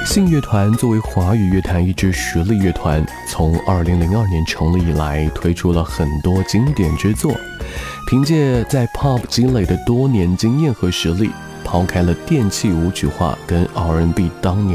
信乐团作为华语乐坛一支实力乐团，从2002年成立以来，推出了很多经典之作。凭借在 pop 积累的多年经验和实力，抛开了电气舞曲化跟 R&B 当年